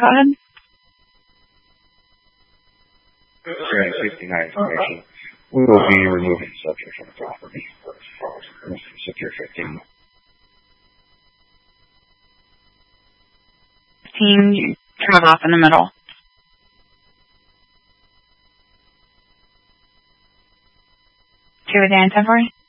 go ahead. Grant 69 information. We will be removing the subject from the property. Secure 15. You cut off in the middle. To the 10-4?